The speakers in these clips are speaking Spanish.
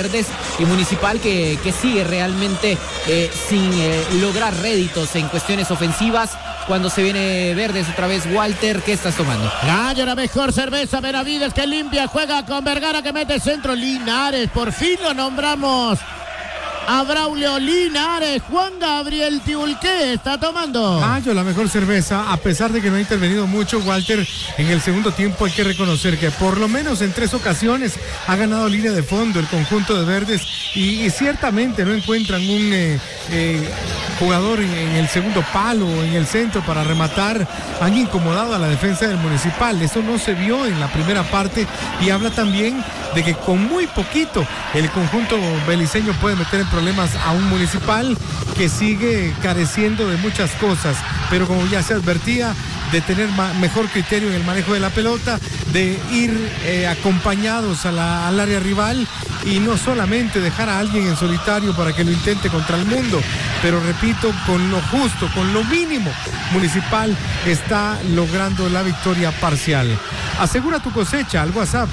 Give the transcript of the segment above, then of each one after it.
Verdes, y Municipal que sigue realmente sin lograr réditos en cuestiones ofensivas. Cuando se viene Verdes otra vez, Walter, ¿qué estás tomando? Gallo, la mejor cerveza, Benavides que limpia, juega con Vergara que mete centro, Linares, por fin lo nombramos a Braulio Linares. Juan Gabriel Tiul, ¿qué está tomando? Gallo, la mejor cerveza, a pesar de que no ha intervenido mucho, Walter, en el segundo tiempo hay que reconocer que por lo menos en 3 ocasiones ha ganado línea de fondo el conjunto de Verdes y ciertamente no encuentran un jugador en el segundo palo, en el centro para rematar. Han incomodado a la defensa del Municipal, eso no se vio en la primera parte y habla también de que con muy poquito el conjunto beliceño puede meter en problemas a un Municipal que sigue careciendo de muchas cosas, pero como ya se advertía, de tener mejor criterio en el manejo de la pelota, de ir acompañados al área rival y no solamente dejar a alguien en solitario para que lo intente contra el mundo, pero repito, con lo justo, con lo mínimo, Municipal está logrando la victoria parcial. Asegura tu cosecha al WhatsApp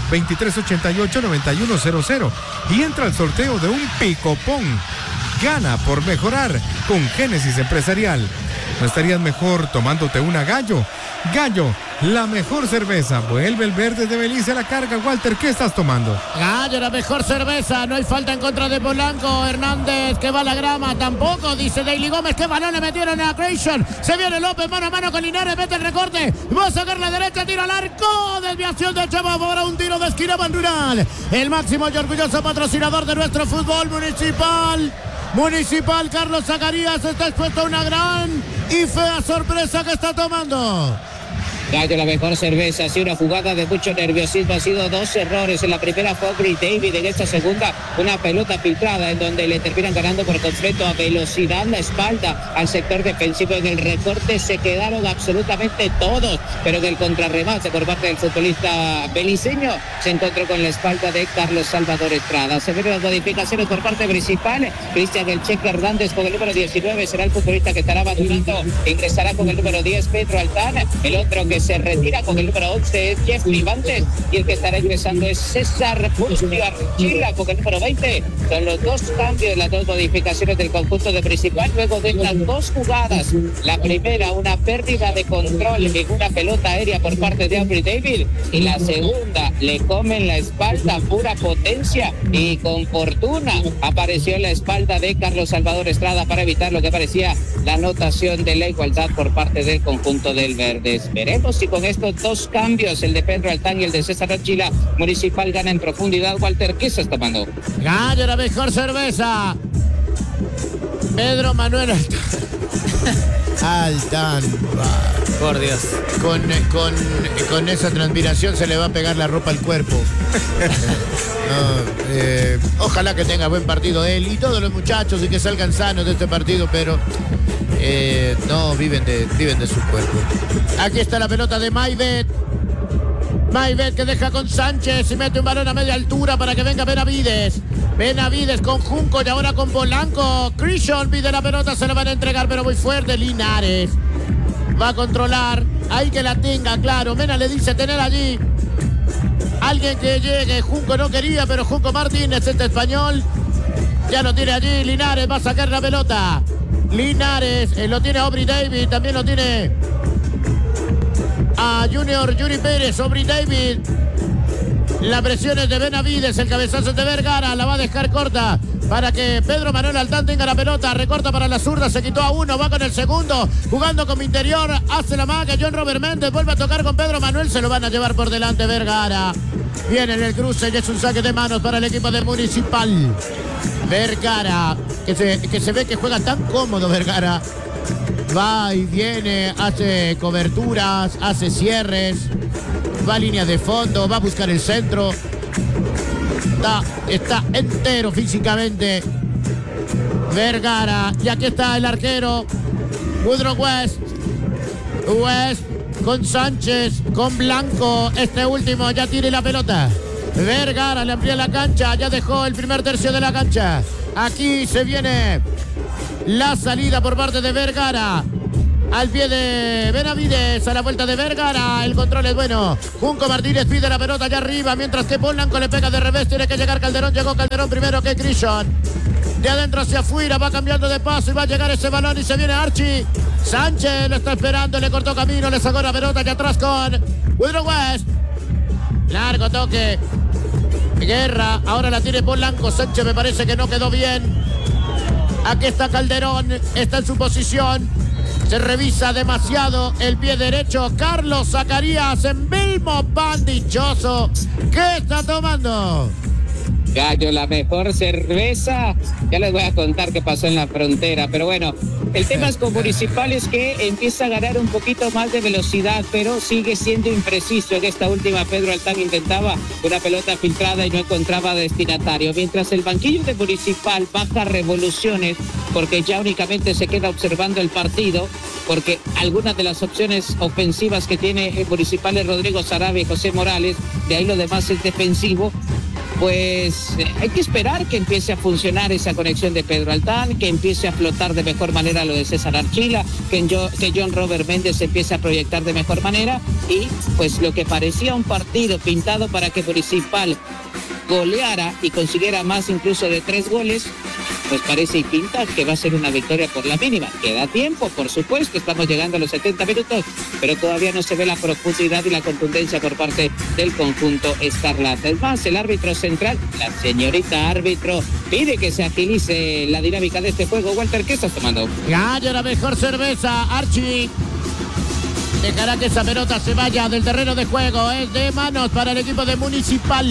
2388-9100 y entra al sorteo de un picopón. Gana por mejorar con Génesis Empresarial. ¿No estarías mejor tomándote una Gallo? Gallo, la mejor cerveza. Vuelve el Verde de Belice a la carga. Walter, ¿qué estás tomando? Gallo, la mejor cerveza. No hay falta en contra de Polanco. Hernández que va a la grama. Tampoco, dice Daily Gómez. ¿Qué balón le metieron a Creation? Se viene López mano a mano con Linares. Mete el recorte. Va a sacar la derecha. Tiro al arco. Desviación de Chava. Ahora un tiro de esquina Rural. El máximo y orgulloso patrocinador de nuestro fútbol municipal. Municipal, Carlos Zacarías está expuesto a una gran y fea sorpresa que está tomando. Gallo, la mejor cerveza. Ha sido una jugada de mucho nerviosismo. Ha sido 2 errores. En la primera fue Aubrey David. En esta segunda, una pelota filtrada en donde le terminan ganando por completo a velocidad la espalda al sector defensivo. En el recorte se quedaron absolutamente todos, pero en el contrarremate por parte del futbolista beliceño se encontró con la espalda de Carlos Salvador Estrada. Se ven las modificaciones por parte principal. Cristian El Cheque Hernández con el número 19 será el futbolista que estará vacunando. Ingresará con el número 10 Pedro Altán. El otro que se retira con el número 11 es Jeff Vivantes y el que estará ingresando es César Busio Archila con el número 20. Son los 2 cambios, las 2 modificaciones del conjunto de Principal luego de las 2 jugadas. La primera, una pérdida de control en una pelota aérea por parte de Aubrey David, y la segunda, le comen la espalda, pura potencia, y con fortuna apareció en la espalda de Carlos Salvador Estrada para evitar lo que parecía la anotación de la igualdad por parte del conjunto del Verdes. Veremos si con estos 2 cambios, el de Pedro Altán y el de César Archila, Municipal gana en profundidad. Walter, ¿qué estás tomando? Gallo, la mejor cerveza. Pedro Manuel Altán. Por Dios. Con esa transpiración se le va a pegar la ropa al cuerpo. Ojalá que tenga buen partido él y todos los muchachos y que salgan sanos de este partido, pero no, viven de su cuerpo. Aquí está la pelota de Maibet. Maibet que deja con Sánchez y mete un balón a media altura para que venga Benavides. Benavides con Junco y ahora con Polanco. Christian pide la pelota, se la van a entregar, pero muy fuerte. Linares va a controlar. Ahí que la tenga, claro. Mena le dice tener allí alguien que llegue. Junco no quería, pero Junco Martínez, este español, ya lo tiene allí. Linares va a sacar la pelota. Linares lo tiene a Aubrey David, también lo tiene a Junior Yuri Pérez. Aubrey David, la presión es de Benavides, el cabezazo es de Vergara, la va a dejar corta para que Pedro Manuel Altán tenga la pelota, recorta para la zurda, se quitó a 1, va con el segundo, jugando con mi interior, hace la maga, John Robert Méndez, vuelve a tocar con Pedro Manuel, se lo van a llevar por delante Vergara. Viene en el cruce y es un saque de manos para el equipo de Municipal. Vergara, que se ve que juega tan cómodo Vergara. Va y viene, hace coberturas, hace cierres, va a línea de fondo, va a buscar el centro. Está entero físicamente Vergara. Y aquí está el arquero Woodrow West con Sánchez, con Blanco. Este último ya tiene la pelota. Vergara le amplía la cancha, ya dejó el primer tercio de la cancha. Aquí se viene la salida por parte de Vergara. al pie de Benavides, a la vuelta de Vergara, el control es bueno. Junco Martínez pide la pelota allá arriba, mientras que Polanco le pega de revés, tiene que llegar Calderón, llegó Calderón primero que Crishon. De adentro hacia afuera, va cambiando de paso y va a llegar ese balón y se viene Archie. Sánchez lo está esperando, le cortó camino, le sacó la pelota allá atrás con Woodrow West. Largo toque. Guerra, ahora la tiene Polanco. Sánchez me parece que no quedó bien. Aquí está Calderón, está en su posición. Se revisa demasiado el pie derecho. Carlos Zacarías en Belmo Pan dichoso. ¿Qué está tomando? Gallo, la mejor cerveza. Ya les voy a contar qué pasó en la frontera, pero bueno, el tema es con Municipal es que empieza a ganar un poquito más de velocidad, pero sigue siendo impreciso. En esta última Pedro Altán intentaba una pelota filtrada y no encontraba destinatario, mientras el banquillo de Municipal baja revoluciones porque ya únicamente se queda observando el partido, porque algunas de las opciones ofensivas que tiene el Municipal es Rodrigo Sarabia y José Morales, de ahí lo demás es defensivo. Pues hay que esperar que empiece a funcionar esa conexión de Pedro Altán, que empiece a flotar de mejor manera lo de César Archila, que John Robert Méndez empiece a proyectar de mejor manera y pues lo que parecía un partido pintado para que Municipal goleara y consiguiera más incluso de 3 goles, pues parece y pinta que va a ser una victoria por la mínima. Queda tiempo, por supuesto, estamos llegando a los 70 minutos, pero todavía no se ve la profundidad y la contundencia por parte del conjunto escarlata. Es más, el árbitro central, la señorita árbitro, pide que se agilice la dinámica de este juego. Walter, ¿qué estás tomando? Gallo, la mejor cerveza, Archie. Dejará que esa pelota se vaya del terreno de juego. Es de manos para el equipo de Municipal.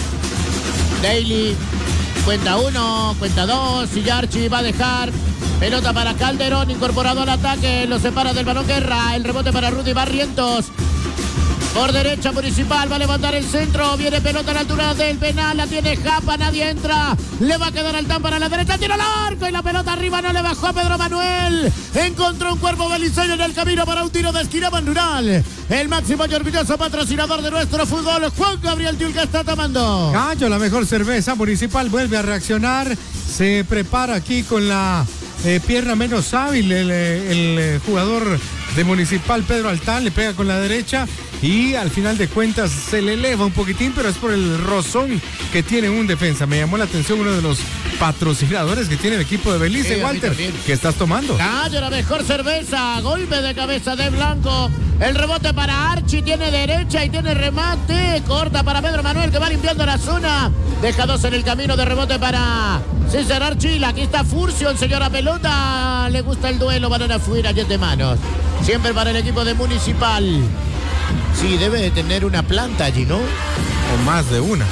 Daly, cuenta 1, cuenta 2, y Archie va a dejar pelota para Calderón, incorporado al ataque, lo separa del balón Guerra, el rebote para Rudy Barrientos. Por derecha Municipal va a levantar el centro, viene pelota a la altura del penal, la tiene Japa, nadie entra, le va a quedar Altán para la derecha, tiro al arco y la pelota arriba no le bajó a Pedro Manuel. Encontró un cuerpo beliceño en el camino para un tiro de esquina Rural. El máximo y orgulloso patrocinador de nuestro fútbol, Juan Gabriel Tiul, que está tomando. Gallo, la mejor cerveza. Municipal vuelve a reaccionar, se prepara aquí con la pierna menos hábil el jugador de Municipal, Pedro Altán, le pega con la derecha y al final de cuentas se le eleva un poquitín, pero es por el rozón que tiene un defensa. Me llamó la atención uno de los patrocinadores que tiene el equipo de Belice. Walter, ¿qué estás tomando? Gallo, la mejor cerveza, golpe de cabeza de Blanco, el rebote para Archie, tiene derecha y tiene remate, corta para Pedro Manuel que va limpiando la zona, deja 2 en el camino de rebote para César Archila. Aquí está Furcio, enseñó la pelota, le gusta el duelo, balón afuera, 10 de manos, siempre para el equipo de Municipal. Sí, debe de tener una planta allí, ¿no? O más de una.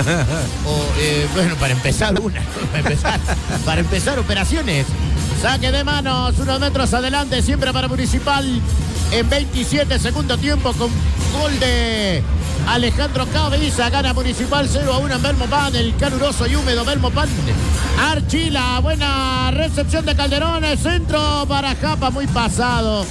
Bueno, para empezar una, para empezar operaciones. Saque de manos, unos metros adelante, siempre para Municipal. En 27 segundo tiempo con gol de Alejandro Cabeza, gana Municipal 0-1 en Belmopán, el caluroso y húmedo Belmopán. Archila, buena recepción de Calderón, el centro para Japa, muy pasado,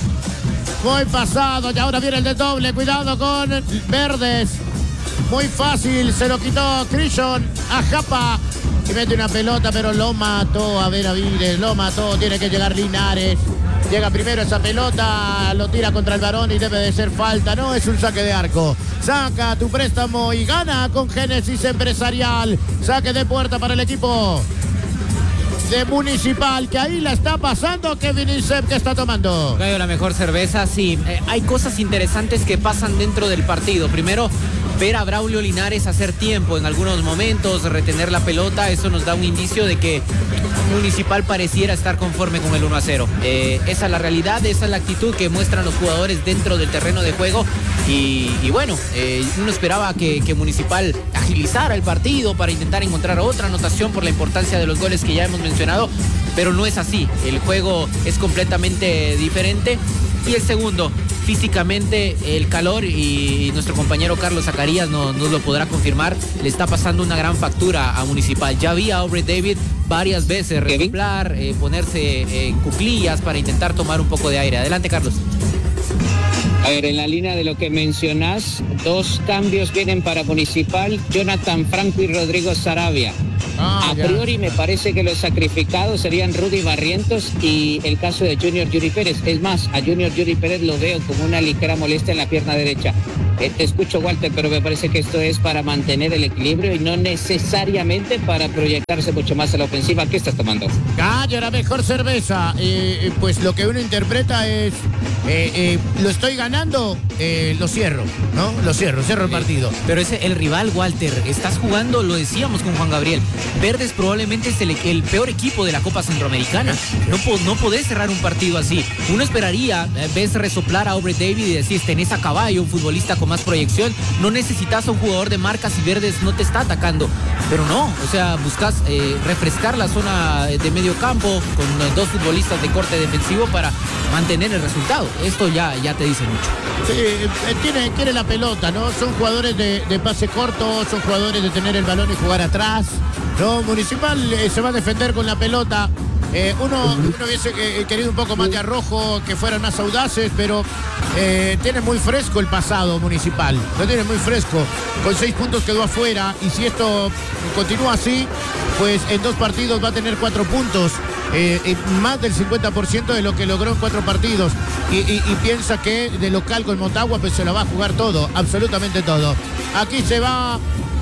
y ahora viene el de doble, cuidado con Verdes. Muy fácil, se lo quitó Crishon a Japa y mete una pelota, pero lo mató a Benavides, lo mató, tiene que llegar Linares. Llega primero esa pelota, lo tira contra el varón y debe de ser falta, no, es un saque de arco. Saca tu préstamo y gana con Génesis Empresarial. Saque de puerta para el equipo de Municipal, que ahí la está pasando Kevin Insep, que está tomando. Gallo, la mejor cerveza, sí. Hay cosas interesantes que pasan dentro del partido. Primero, ver a Braulio Linares hacer tiempo en algunos momentos, retener la pelota, eso nos da un indicio de que Municipal pareciera estar conforme con el 1-0. Esa es la realidad, esa es la actitud que muestran los jugadores dentro del terreno de juego. Y bueno, uno esperaba que Municipal agilizara el partido para intentar encontrar otra anotación por la importancia de los goles que ya hemos mencionado, pero no es así. El juego es completamente diferente. Y el segundo, físicamente el calor, y nuestro compañero Carlos Zacarías nos lo podrá confirmar, le está pasando una gran factura a Municipal. Ya vi a Aubrey David varias veces resoplar, ponerse en cuclillas para intentar tomar un poco de aire. Adelante, Carlos. A ver, en la línea de lo que mencionás, 2 cambios vienen para Municipal, Jonathan Franco y Rodrigo Sarabia. A priori me parece que los sacrificados serían Rudy Barrientos y el caso de Junior Yuri Pérez. Es más, a Junior Yuri Pérez lo veo como una ligera molestia en la pierna derecha. Te escucho, Walter, pero me parece que esto es para mantener el equilibrio y no necesariamente para proyectarse mucho más a la ofensiva. ¿Qué estás tomando? Gallo, la mejor cerveza. Pues lo que uno interpreta es, lo estoy ganando, lo cierro, ¿no? Cierro el partido. Pero ese el rival, Walter, estás jugando, lo decíamos con Juan Gabriel, Verdes probablemente es el peor equipo de la Copa Centroamericana. No podés cerrar un partido así. Uno esperaría, ves resoplar a Aubrey David y decís, tenés a Caballo, un futbolista con más proyección, no necesitas a un jugador de marcas y Verdes no te está atacando. Pero no, o sea, buscas refrescar la zona de medio campo con dos futbolistas de corte defensivo para mantener el resultado. Esto ya te dice mucho. Sí, quiere la pelota, ¿no? Son jugadores de pase corto, son jugadores de tener el balón y jugar atrás, ¿no? Municipal se va a defender con la pelota. Uno hubiese querido un poco más de arrojo, que fueran más audaces, pero tiene muy fresco el pasado Municipal. Lo tiene muy fresco. Con 6 puntos quedó afuera y si esto continúa así, pues en 2 partidos va a tener 4 puntos. Más del 50% de lo que logró en 4 partidos. Y piensa que de local con Motagua pues se lo va a jugar todo, absolutamente todo. Aquí se va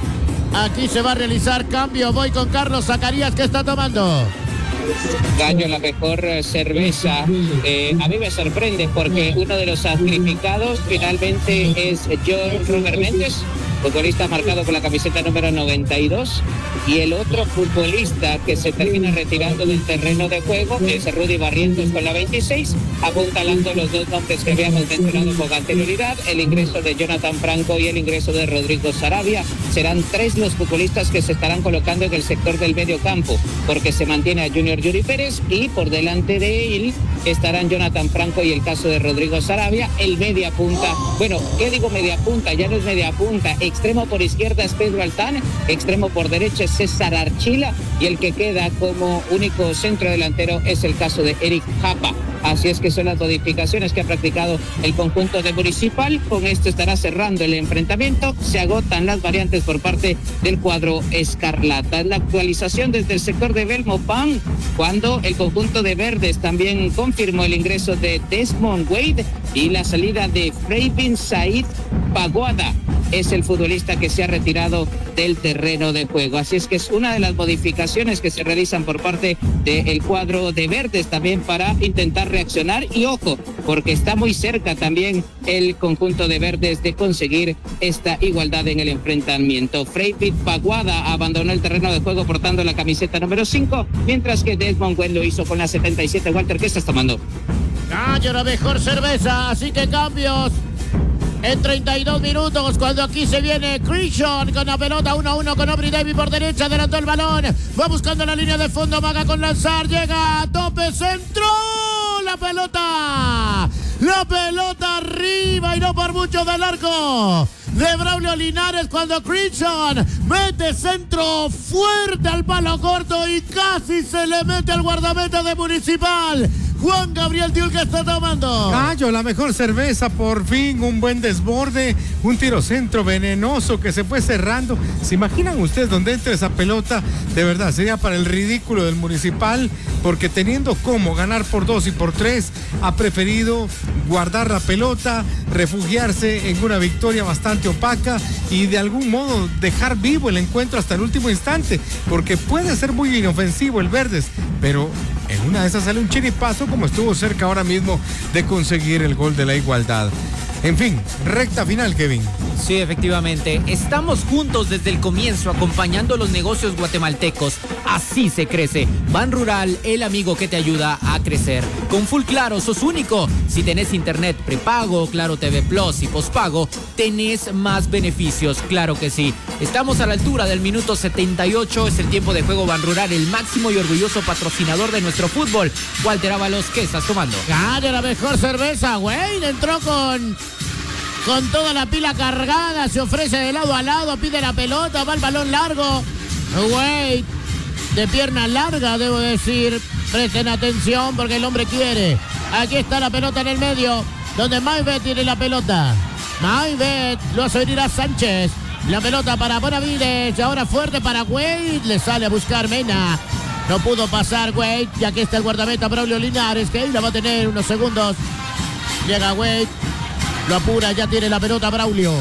a realizar cambio. Voy con Carlos Zacarías. ¿Qué está tomando? Gallo, la mejor cerveza. A mí me sorprende porque uno de los sacrificados finalmente es John Robert Méndez, futbolista marcado con la camiseta número 92, y el otro futbolista que se termina retirando del terreno de juego es Rudy Barrientos con la 26, apuntalando los dos nombres que habíamos mencionado con anterioridad, el ingreso de Jonathan Franco y el ingreso de Rodrigo Sarabia. Serán 3 los futbolistas que se estarán colocando en el sector del medio campo, porque se mantiene a Junior Yuri Pérez y por delante de él estarán Jonathan Franco y el caso de Rodrigo Sarabia. El media punta, bueno, ¿qué digo media punta? Ya no es media punta. Extremo por izquierda es Pedro Altán, extremo por derecha es César Archila y el que queda como único centro delantero es el caso de Eric Japa. Así es que son las modificaciones que ha practicado el conjunto de Municipal. Con esto estará cerrando el enfrentamiento. Se agotan las variantes por parte del cuadro escarlata. Es la actualización desde el sector de Belmopan, cuando el conjunto de Verdes también confirmó el ingreso de Desmond Wade y la salida de Freivin Said Paguada. Es el futbolista que se ha retirado del terreno de juego. Así es que es una de las modificaciones que se realizan por parte del cuadro de Verdes también para intentar reaccionar. Y ojo, porque está muy cerca también el conjunto de Verdes de conseguir esta igualdad en el enfrentamiento. Freivin Paguada abandonó el terreno de juego portando la camiseta número 5, mientras que Desmond Wade lo hizo con la 77. Walter, ¿qué estás tomando? Gallo, la mejor cerveza, así que cambios. En 32 minutos, cuando aquí se viene Christian con la pelota 1-1 con Aubrey David por derecha, adelantó el balón, va buscando la línea de fondo, maga con lanzar, llega a tope, centro, la pelota arriba y no por mucho del arco de Braulio Linares, cuando Christian mete centro fuerte al palo corto y casi se le mete al guardameta de Municipal. Juan Gabriel Tiul, ¿qué está tomando? Gallo, la mejor cerveza, por fin, un buen desborde, un tiro centro venenoso que se fue cerrando. ¿Se imaginan ustedes dónde entra esa pelota? De verdad, sería para el ridículo del Municipal, porque teniendo cómo ganar por 2 y por 3, ha preferido guardar la pelota, refugiarse en una victoria bastante opaca y de algún modo dejar vivo el encuentro hasta el último instante, porque puede ser muy inofensivo el Verdes, pero en una de esas sale un chiripazo, como estuvo cerca ahora mismo de conseguir el gol de la igualdad. En fin, recta final, Kevin. Sí, efectivamente. Estamos juntos desde el comienzo acompañando los negocios guatemaltecos. Así se crece. Ban Rural, el amigo que te ayuda a crecer. Con Full Claro, sos único. Si tenés internet prepago, Claro TV Plus y pospago, tenés más beneficios. Claro que sí. Estamos a la altura del minuto 78. Es el tiempo de juego. Ban Rural, el máximo y orgulloso patrocinador de nuestro fútbol. Walter Ábalos, ¿qué estás tomando? Gana la mejor cerveza, güey. Entró con toda la pila cargada, se ofrece de lado a lado, pide la pelota, va el balón largo. Wade, de pierna larga, debo decir. Presten atención porque el hombre quiere. Aquí está la pelota en el medio, donde Maibet tiene la pelota. Maibet lo hace venir a Sánchez. La pelota para Bonavides. Ahora fuerte para Wade. Le sale a buscar Mena. No pudo pasar Wade. Y aquí está el guardameta Braulio Linares, que ahí la va a tener unos segundos. Llega Wade. Lo apura. Ya tiene la pelota Braulio.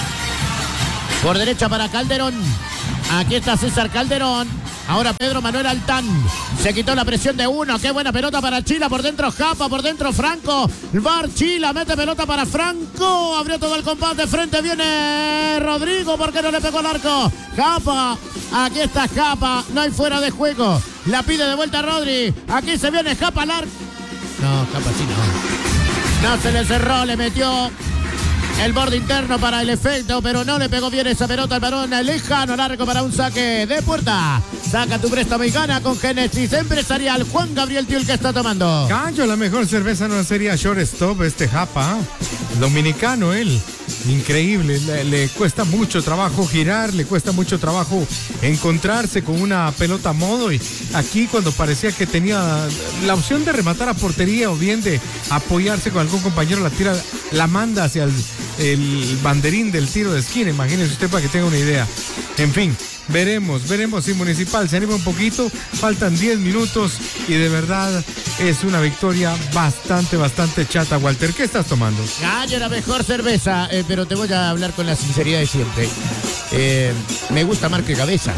Por derecha para Calderón. Aquí está César Calderón. Ahora Pedro Manuel Altán. Se quitó la presión de uno. Qué buena pelota para Chila. Por dentro Japa. Por dentro Franco. Bar Chila. Mete pelota para Franco. Abrió todo el compás de frente. Viene Rodrigo. Porque no le pegó al arco. Japa. Aquí está Japa. No hay fuera de juego. La pide de vuelta Rodri. Aquí se viene Japa al arco. No, Japa sí no. No se le cerró. Le metió el borde interno para el efecto, pero no le pegó bien esa pelota al varón lejano, largo para un saque de puerta. Saca tu préstamo y gana con Génesis Empresarial. Juan Gabriel Tiul, que está tomando. Cayo, la mejor cerveza no sería shortstop, Japa. Dominicano él. Increíble, le cuesta mucho trabajo girar, le cuesta mucho trabajo encontrarse con una pelota a modo, y aquí cuando parecía que tenía la opción de rematar a portería o bien de apoyarse con algún compañero, la manda hacia el banderín del tiro de esquina. Imagínese usted para que tenga una idea. En fin, veremos si Municipal se anima un poquito. Faltan 10 minutos y de verdad es una victoria bastante chata. Walter, ¿qué estás tomando? Gallo, la mejor cerveza, pero te voy a hablar con la sinceridad de siempre. Me gusta más que Cabeza.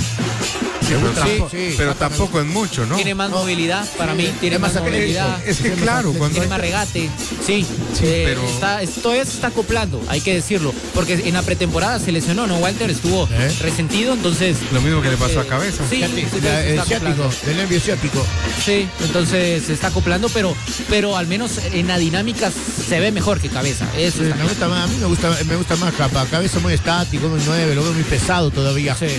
Pero tampoco es mucho, ¿no? Tiene más movilidad para mí, tiene más movilidad. Es que claro, cuando tiene más regate. Sí, pero todavía se está acoplando, hay que decirlo. Porque en la pretemporada se lesionó, ¿no? Walter estuvo resentido, entonces. Lo mismo que le pasó a Cabeza. Sí, el ciático, del nervio ciático. Sí, entonces se está acoplando, pero al menos en la dinámica se ve mejor que Cabeza. Eso sí, me gusta más, a mí me gusta más Japa. Cabeza muy estático, muy 9, lo veo muy pesado todavía. Sí.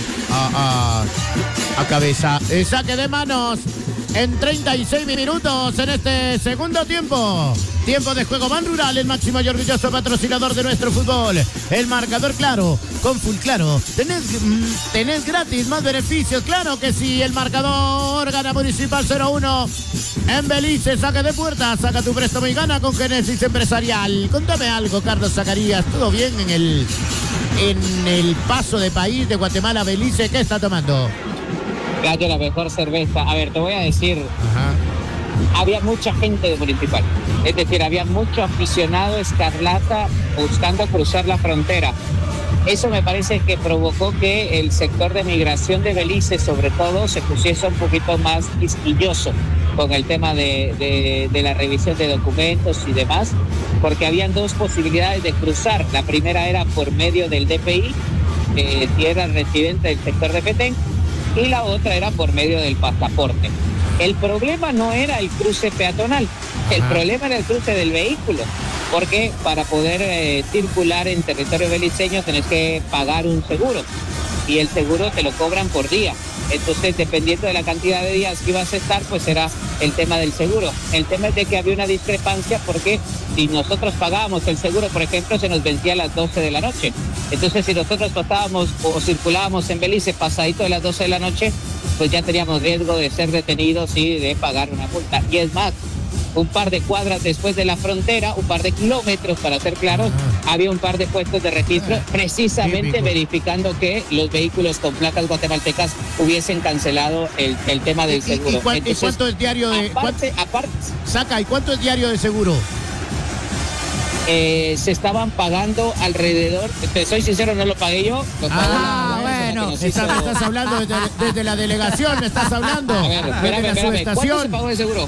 A Cabeza. Saque de manos en 36 minutos en este segundo tiempo. Tiempo de juego Ban Rural, el máximo y orgulloso patrocinador de nuestro fútbol. El marcador claro, con Full Claro. Tenés gratis más beneficios, claro que sí. El marcador gana Municipal 0-1 en Belice. Saque de puerta, saca tu préstamo y gana con Génesis Empresarial. Contame algo, Carlos Zacarías. ¿Todo bien en el paso de país de Guatemala a Belice? ¿Qué está tomando? Gallo, la mejor cerveza. A ver, te voy a decir. Había mucha gente de Municipal. Es decir, había mucho aficionado escarlata buscando cruzar la frontera. Eso me parece que provocó que el sector de migración de Belice, sobre todo, se pusiese un poquito más quisquilloso con el tema de la revisión de documentos y demás, porque habían dos posibilidades de cruzar. La primera era por medio del DPI, tierra residente del sector de Petén, y la otra era por medio del pasaporte. El problema no era el cruce peatonal, el problema era el cruce del vehículo, porque para poder circular en territorio beliceño tenés que pagar un seguro, y el seguro te lo cobran por día. Entonces, dependiendo de la cantidad de días que ibas a estar, pues era el tema del seguro. El tema es de que había una discrepancia, porque si nosotros pagábamos el seguro, por ejemplo, se nos vencía a las 12 de la noche. Entonces, si nosotros pasábamos o circulábamos en Belice pasadito de las 12 de la noche, pues ya teníamos riesgo de ser detenidos y de pagar una multa. Y es más, un par de cuadras después de la frontera, un par de kilómetros para ser claros, había un par de puestos de registro precisamente verificando que los vehículos con placas guatemaltecas hubiesen cancelado el tema del seguro. ¿Y cuánto es diario de aparte, Saca, ¿y cuánto es diario de seguro? Se estaban pagando alrededor, te soy sincero, no lo pagué yo. Bueno, estás hablando desde la delegación, me estás hablando. A ver, espérame. ¿Cuánto se pagó de seguro?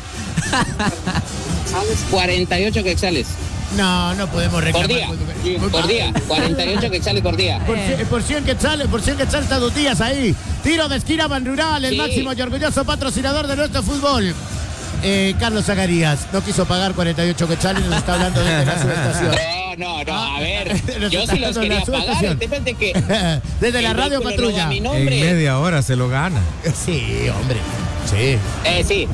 48 quetzales. No podemos reclamar. Por día, 48 quetzales por día. Por 100 quetzales está 2 días ahí. Tiro de esquina Ban Rural, el máximo y orgulloso patrocinador de nuestro fútbol. Carlos Zacarías no quiso pagar 48 quetzales, nos está hablando desde la subestación. No, a ver, yo sí los quería pagar, el tema es de que desde la radio patrulla. En media hora se lo gana. Sí, hombre. Sí. Sí.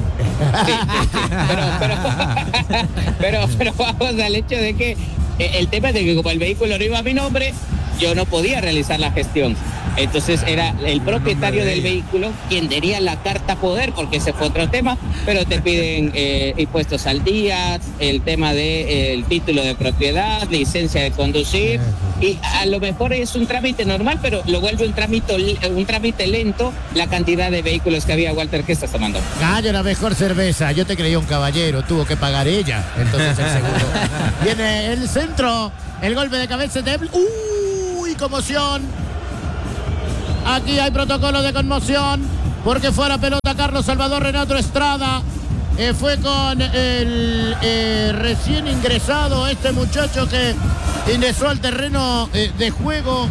Pero vamos al hecho de que el tema es de que como el vehículo no iba a mi nombre, yo no podía realizar la gestión. Entonces era el propietario del vehículo quien tenía la carta poder, porque ese fue otro tema, pero te piden impuestos al día, el tema del título de propiedad, licencia de conducir, y a lo mejor es un trámite normal, pero lo vuelve un trámite lento la cantidad de vehículos que había. Walter, ¿qué estás tomando? Gallo, la mejor cerveza. Yo te creía un caballero, tuvo que pagar ella. Entonces el seguro. Viene el centro, el golpe de cabeza de... ¡Uy, conmoción! Aquí hay protocolo de conmoción, porque fue a la pelota Carlos Salvador Renato Estrada. Fue con el recién ingresado, este muchacho que ingresó al terreno de juego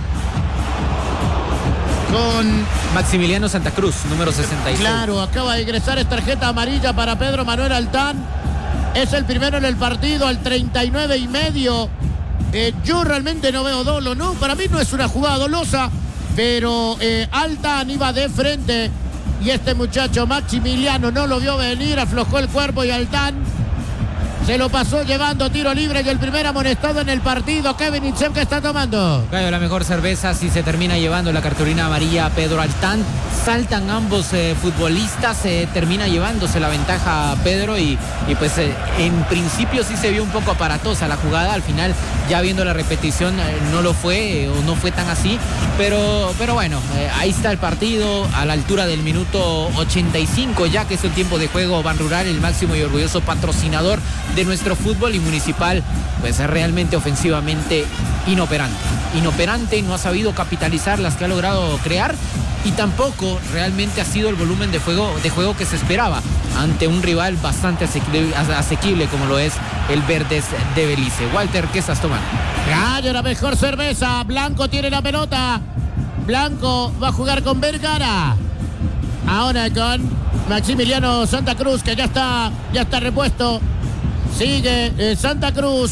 con Maximiliano Santa Cruz, número 66. Claro, acaba de ingresar, es tarjeta amarilla para Pedro Manuel Altán. Es el primero en el partido, al 39.5. Yo realmente no veo dolo, ¿no? Para mí no es una jugada dolosa, pero Altán iba de frente y este muchacho Maximiliano no lo vio venir, aflojó el cuerpo y Altán se lo pasó llevando tiro libre y el primer amonestado en el partido. Kevin Itzem, ¿qué está tomando? Gallo, la mejor cerveza, si se termina llevando la cartulina amarilla a Pedro Altán. Saltan ambos futbolistas, termina llevándose la ventaja a Pedro y pues en principio sí se vio un poco aparatosa la jugada. Al final, ya viendo la repetición, no lo fue o no fue tan así, pero bueno, ahí está el partido a la altura del minuto 85, ya que es el tiempo de juego. Ban Rural, el máximo y orgulloso patrocinador de nuestro fútbol, y Municipal pues realmente ofensivamente inoperante, no ha sabido capitalizar las que ha logrado crear y tampoco realmente ha sido el volumen de juego que se esperaba ante un rival bastante asequible como lo es el Verdes de Belice. Walter, ¿qué estás tomando? Gallo, la mejor cerveza. Blanco tiene la pelota. Blanco va a jugar con Vergara. Ahora con Maximiliano Santa Cruz, que ya está repuesto. Sigue Santa Cruz.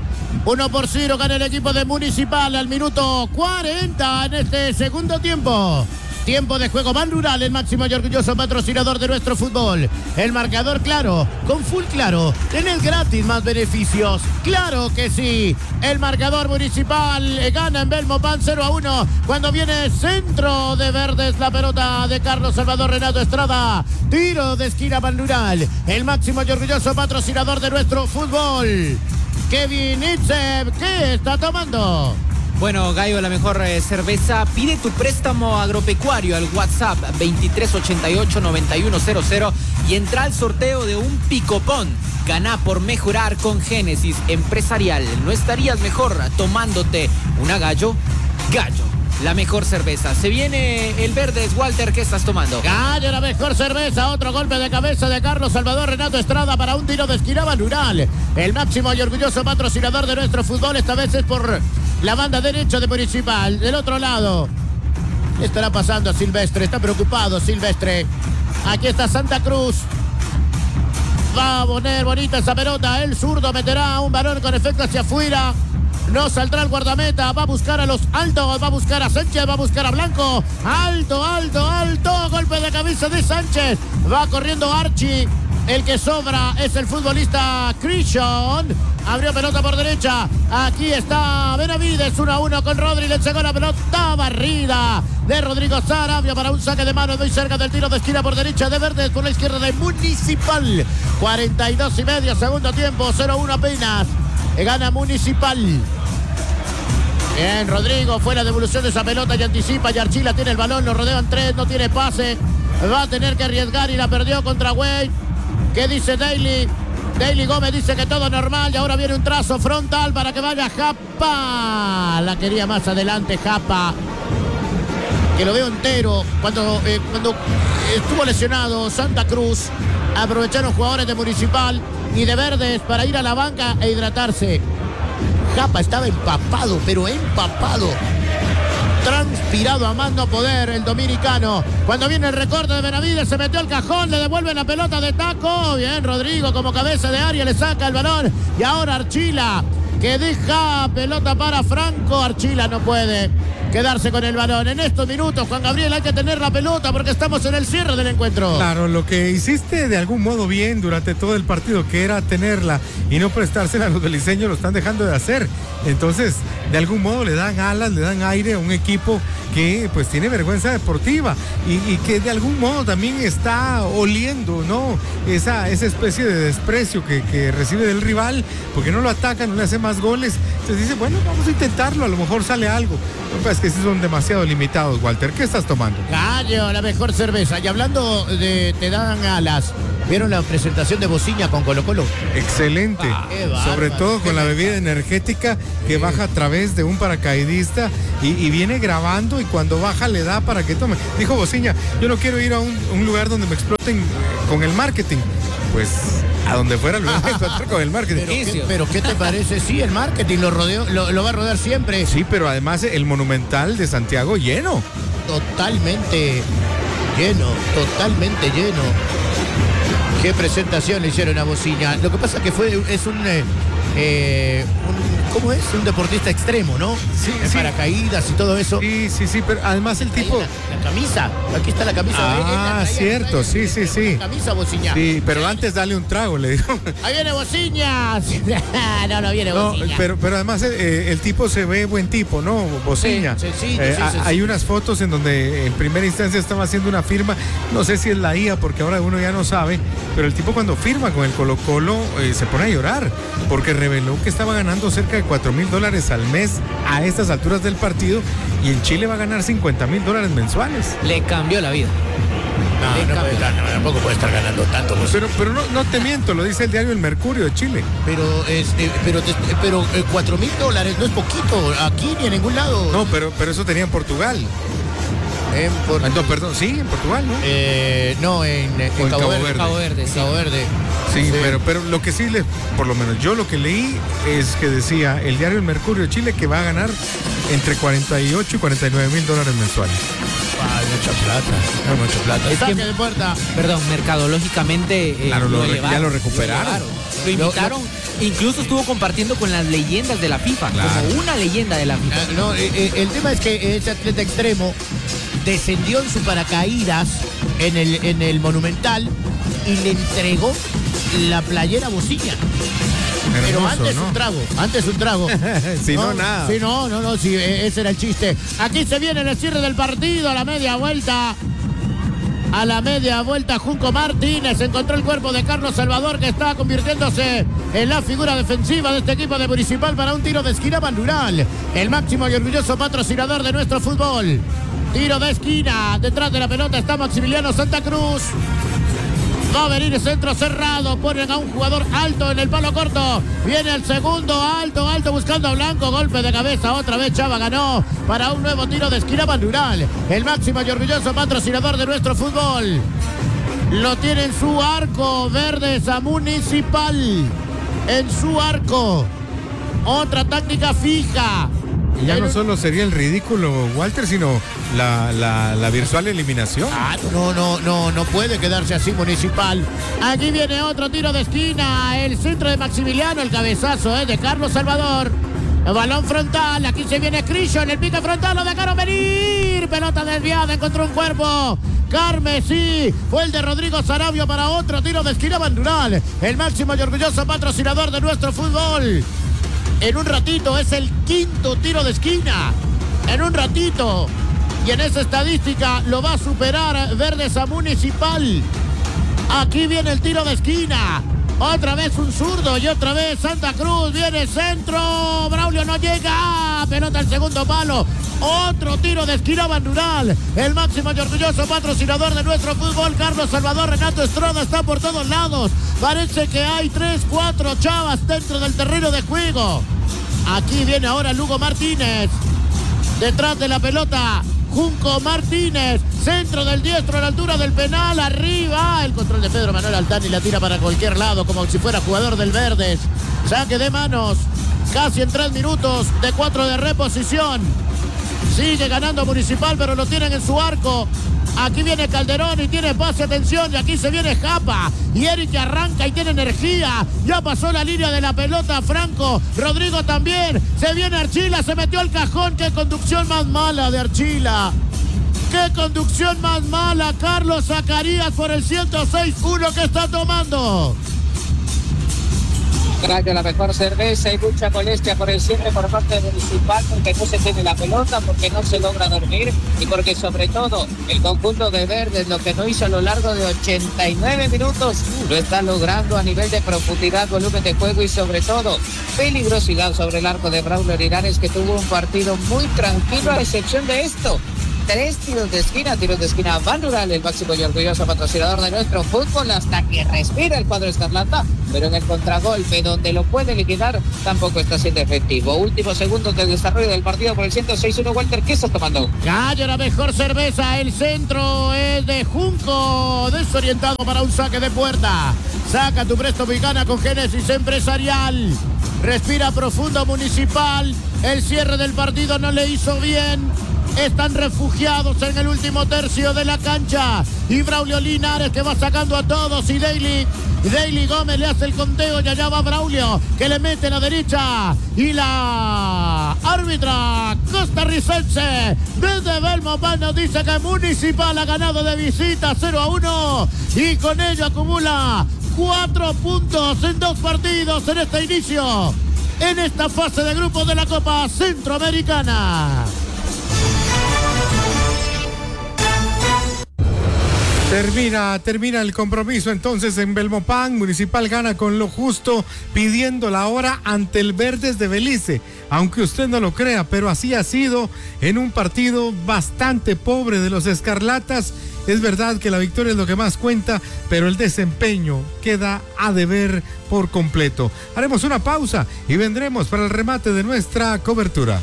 1-0 gana el equipo de Municipal al minuto 40 en este segundo tiempo. Tiempo de juego. Ban Rural, el máximo y orgulloso patrocinador de nuestro fútbol. El marcador claro, con full claro. Tenés gratis más beneficios. Claro que sí. El marcador Municipal gana en Belmopan 0-1. Cuando viene centro de Verdes, la pelota de Carlos Salvador Renato Estrada. Tiro de esquina Ban Rural, el máximo y orgulloso patrocinador de nuestro fútbol. Kevin Itzem, ¿qué está tomando? Bueno, Gallo, la mejor cerveza. Pide tu préstamo agropecuario al WhatsApp 2388-9100 y entra al sorteo de un picopón. Gana por mejorar con Génesis Empresarial. ¿No estarías mejor tomándote una Gallo? Gallo, la mejor cerveza. Se viene el Verdes. Walter, ¿qué estás tomando? Gallo, la mejor cerveza. Otro golpe de cabeza de Carlos Salvador Renato Estrada para un tiro de esquina Ban Rural, el máximo y orgulloso patrocinador de nuestro fútbol. Esta vez es por la banda derecha de Municipal. Del otro lado, ¿qué estará pasando a Silvestre? Está preocupado Silvestre. Aquí está Santa Cruz. Va a poner bonita esa pelota. El zurdo meterá un balón con efecto hacia afuera. No saldrá el guardameta. Va a buscar a los altos. Va a buscar a Sánchez. Va a buscar a Blanco. Alto. Golpe de cabeza de Sánchez. Va corriendo Archie. El que sobra es el futbolista Christian. Abrió pelota por derecha. Aquí está Benavides. 1-1 con Rodri. Le llegó la pelota barrida de Rodrigo Sarabia para un saque de mano muy cerca del tiro de esquina por derecha de Verdes, por la izquierda de Municipal. 42.5, segundo tiempo. 0-1 apenas. Gana Municipal. Bien, Rodrigo fue la devolución de esa pelota y anticipa. Y Archila tiene el balón. Lo rodean tres. No tiene pase. Va a tener que arriesgar y la perdió contra Wade. ¿Qué dice Daily? Daily Gómez dice que todo normal y ahora viene un trazo frontal para que vaya Japa. La quería más adelante Japa, que lo veo entero. Cuando estuvo lesionado Santa Cruz, aprovecharon jugadores de Municipal y de Verdes para ir a la banca e hidratarse. Japa estaba empapado, pero empapado. Transpirado a más no poder el dominicano. Cuando viene el recorte de Benavides, se metió al cajón, le devuelve la pelota de taco. Bien, Rodrigo como cabeza de área le saca el balón. Y ahora Archila, que deja pelota para Franco. Archila no puede. quedarse con el balón. En estos minutos, Juan Gabriel, hay que tener la pelota porque estamos en el cierre del encuentro. Claro, lo que hiciste de algún modo bien durante todo el partido, que era tenerla y no prestársela a los beliceños, lo están dejando de hacer. Entonces, de algún modo le dan alas, le dan aire a un equipo que pues tiene vergüenza deportiva y que de algún modo también está oliendo, ¿no? Esa especie de desprecio que recibe del rival, porque no lo ataca, no le hace más goles. Entonces dice, bueno, vamos a intentarlo, a lo mejor sale algo. Lo que pasa es que sí son demasiado limitados, Walter. ¿Qué estás tomando? Gallo, la mejor cerveza. Y hablando de te dan alas, ¿vieron la presentación de Bociña con Colo-Colo? Excelente, sobre todo con la bebida energética que baja a través de un paracaidista y viene grabando, y cuando baja le da para que tome. Dijo Bociña, yo no quiero ir a un lugar donde me exploten con el marketing. Pues a donde fuera lo van a explotar con el marketing. Pero ¿qué te parece? Sí, el marketing lo va a rodear siempre. Sí, pero además el Monumental de Santiago lleno. Totalmente lleno. Qué presentación le hicieron a Bociña. Lo que pasa que es un ¿cómo es? Un deportista extremo, ¿no? Sí. Paracaídas y todo eso. Sí, pero además el tipo... La camisa, aquí está la camisa. Cierto, sí. La camisa Bociña. Sí, pero antes dale un trago, le digo. ¡Ahí viene Bociña! No viene Bociña. Pero además el tipo se ve buen tipo, ¿no? Bociña. Sí. Hay unas fotos en donde en primera instancia estaba haciendo una firma, no sé si es la IA, porque ahora uno ya no sabe, pero el tipo cuando firma con el Colo-Colo se pone a llorar, porque reveló que estaba ganando cerca de $4,000 al mes a estas alturas del partido, y en Chile va a ganar $50,000 mensuales. Le cambió la vida. Tampoco puede estar ganando tanto. Pero no te miento, lo dice el diario El Mercurio de Chile. Pero $4,000 no es poquito aquí ni en ningún lado. No, pero eso tenía en Portugal. En Portugal, ¿no? No, en Cabo Verde. Cabo Verde, sí. Cabo Verde. Sí, pero lo que sí, por lo menos yo lo que leí es que decía el diario El Mercurio de Chile que va a ganar entre $48,000 y $49,000 mensuales. Mucha plata. Es que, de puerta. Perdón, mercadológicamente claro, ya lo recuperaron. Claro, lo invitaron, incluso estuvo compartiendo con las leyendas de la FIFA, como una leyenda de la FIFA. El tema es que ese atleta extremo descendió en su paracaídas en el Monumental y le entregó la playera Bociña. Pero antes un trago. Si no, nada. Sí, no, sí, ese era el chiste. Aquí se viene el cierre del partido, a la media vuelta, Junco Martínez encontró el cuerpo de Carlos Salvador, que está convirtiéndose en la figura defensiva de este equipo de Municipal para un tiro de esquina Bandural, el máximo y orgulloso patrocinador de nuestro fútbol. Tiro de esquina, detrás de la pelota está Maximiliano Santa Cruz. Va a venir centro cerrado, ponen a un jugador alto en el palo corto. Viene el segundo, alto, buscando a Blanco. Golpe de cabeza, otra vez Chava ganó para un nuevo tiro de esquina Bandural. El máximo y orgulloso patrocinador de nuestro fútbol. Lo tiene en su arco, Verdes a Municipal. En su arco. Otra táctica fija. Y ya no solo sería el ridículo, Walter, sino la virtual eliminación. No puede quedarse así Municipal. Aquí viene otro tiro de esquina. El centro de Maximiliano, el cabezazo de Carlos Salvador. El balón frontal, aquí se viene Crillo en el pique frontal, lo dejaron venir. Pelota desviada, encontró un cuerpo. Carmesí, fue el de Rodrigo Sarabia para otro tiro de esquina Bandural. El máximo y orgulloso patrocinador de nuestro fútbol. En un ratito es el quinto tiro de esquina. En un ratito. Y en esa estadística lo va a superar Verdes a Municipal. Aquí viene el tiro de esquina. Otra vez un zurdo y otra vez Santa Cruz. Viene el centro. Braulio no llega. Pelota al segundo palo. Otro tiro de esquina Bandural. El máximo y orgulloso patrocinador de nuestro fútbol, Carlos Salvador. Renato Estrada está por todos lados. Parece que hay 3-4 chavas dentro del terreno de juego. Aquí viene ahora Lugo Martínez. Detrás de la pelota, Junco Martínez. Centro del diestro a la altura del penal. Arriba. El control de Pedro Manuel Altani, la tira para cualquier lado como si fuera jugador del Verdes. Saque de manos. Casi en 3 minutos de 4 de reposición. Sigue ganando Municipal, pero lo tienen en su arco. Aquí viene Calderón y tiene pase, atención, y aquí se viene Japa. Y Eric arranca y tiene energía. Ya pasó la línea de la pelota Franco. Rodrigo también. Se viene Archila, se metió al cajón. Qué conducción más mala de Archila. Qué conducción más mala. Carlos Zacarías por el 106-1 que está tomando. Trae la mejor cerveza y mucha molestia por el cierre por parte Municipal, porque no se tiene la pelota, porque no se logra dormir y porque sobre todo el conjunto de Verdes, lo que no hizo a lo largo de 89 minutos, lo está logrando a nivel de profundidad, volumen de juego y sobre todo peligrosidad sobre el arco de Braulio Linares, que tuvo un partido muy tranquilo a excepción de esto. 3 tiros de esquina, Banrural, el máximo y orgulloso patrocinador de nuestro fútbol, hasta que respira el cuadro escarlata, pero en el contragolpe, donde lo puede liquidar, tampoco está siendo efectivo. Últimos segundos del desarrollo del partido por el 106-1, Walter, ¿qué está tomando? Calla la mejor cerveza, el centro es de Junco, desorientado para un saque de puerta. Saca tu préstamo y gana con Génesis Empresarial. Respira profundo Municipal, el cierre del partido no le hizo bien. Están refugiados en el último tercio de la cancha. Y Braulio Linares que va sacando a todos. Y Daily Gómez le hace el conteo. Y allá va Braulio que le mete la derecha. Y la árbitra costarricense desde Belmopán nos dice que Municipal ha ganado de visita 0-1. Y con ello acumula 4 puntos en 2 partidos en este inicio. En esta fase de grupos de la Copa Centroamericana. Termina el compromiso entonces en Belmopán. Municipal gana con lo justo, pidiendo la hora ante el Verdes de Belice. Aunque usted no lo crea, pero así ha sido en un partido bastante pobre de los Escarlatas. Es verdad que la victoria es lo que más cuenta, pero el desempeño queda a deber por completo. Haremos una pausa y vendremos para el remate de nuestra cobertura.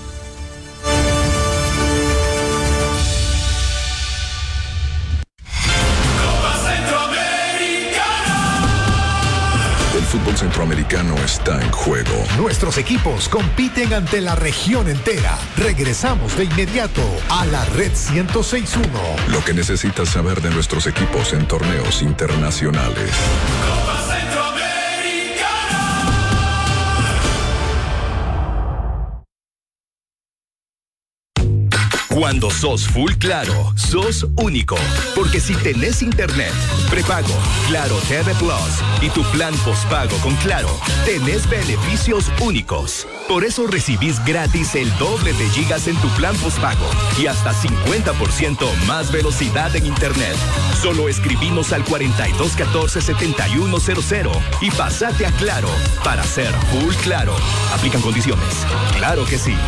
El fútbol centroamericano está en juego. Nuestros equipos compiten ante la región entera. Regresamos de inmediato a la Red 106.1. Lo que necesitas saber de nuestros equipos en torneos internacionales. Copa Centroamericana. Cuando sos full Claro, sos único. Porque si tenés internet, prepago, Claro TV Plus y tu plan postpago con Claro, tenés beneficios únicos. Por eso recibís gratis el doble de gigas en tu plan postpago y hasta 50% más velocidad en internet. Solo escribimos al 4214-7100 y pasate a Claro para ser full Claro. Aplican condiciones. Claro que sí.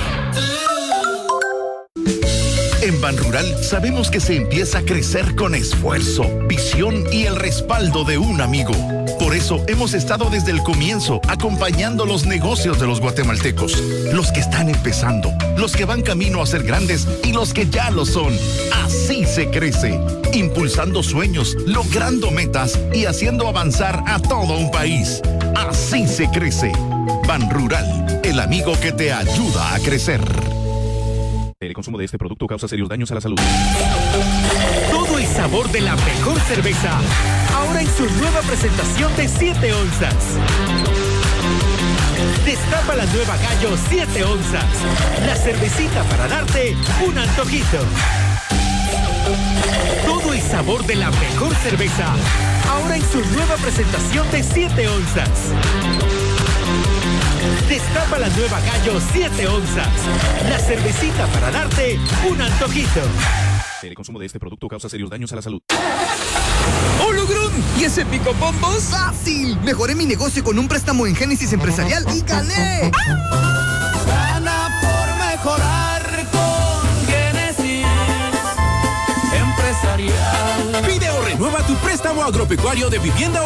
En Banrural sabemos que se empieza a crecer con esfuerzo, visión y el respaldo de un amigo. Por eso hemos estado desde el comienzo acompañando los negocios de los guatemaltecos, los que están empezando, los que van camino a ser grandes y los que ya lo son. Así se crece, impulsando sueños, logrando metas y haciendo avanzar a todo un país. Así se crece. Banrural, el amigo que te ayuda a crecer. El consumo de este producto causa serios daños a la salud. Todo el sabor de la mejor cerveza, ahora en su nueva presentación de 7 onzas. Destapa la nueva Gallo 7 onzas, la cervecita para darte un antojito. Todo el sabor de la mejor cerveza, ahora en su nueva presentación de 7 onzas. Destapa la nueva Gallo 7 onzas, la cervecita para darte un antojito. El consumo de este producto causa serios daños a la salud. ¡Hologrun! ¿Y ese picopombo? ¡Fácil! Mejoré mi negocio con un préstamo en Génesis Empresarial y gané. Gana por mejorar con Génesis Empresarial. Pide o renueva tu préstamo agropecuario de vivienda